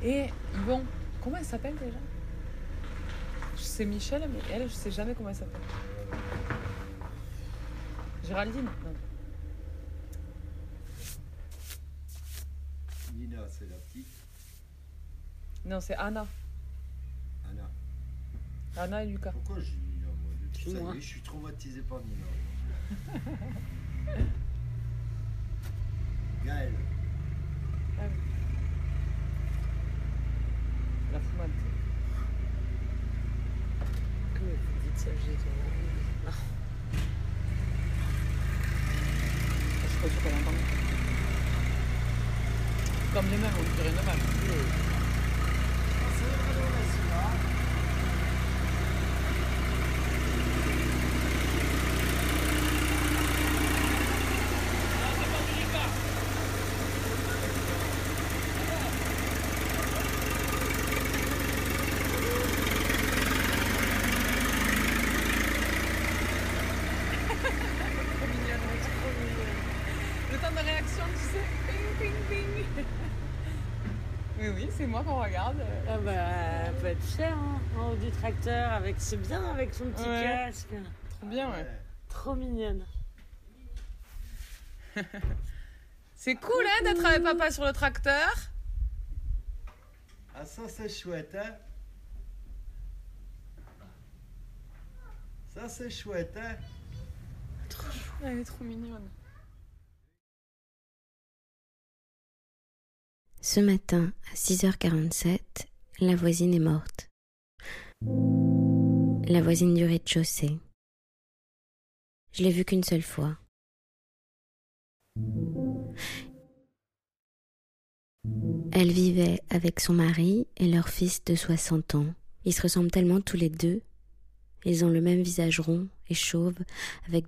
Et bon, comment elle s'appelle déjà? C'est Michel, mais elle, je sais jamais comment elle s'appelle. Géraldine? Non. Nina, c'est la petite. Non, c'est Anna. Anna. Anna et Lucas. Pourquoi je dis Nina, moi? Ça Moi. y est, je suis traumatisé par Nina. Gaël. Ah oui. La fumade. Que vous dites ça, j'ai tout. Non. Je suis pas sûre qu'elle entende. Comme les mêmes, on dirait une vache. Le temps de réaction, tu sais. Ping, ping, ping. Oui, oui, c'est moi qu'on regarde. Ah bah, elle peut être fière, hein, en haut du tracteur. C'est bien avec son petit Ouais. casque. Trop bien, ouais. Trop mignonne. C'est cool, hein, d'être avec papa sur le tracteur. Ah, ça, c'est chouette, hein? Ça, c'est chouette, hein? Elle est trop mignonne. Ce matin, à 6h47, la voisine est morte. La voisine du rez-de-chaussée. Je l'ai vue qu'une seule fois. Elle vivait avec son mari et leur fils de 60 ans. Ils se ressemblent tellement tous les deux. Ils ont le même visage rond et chauve, avec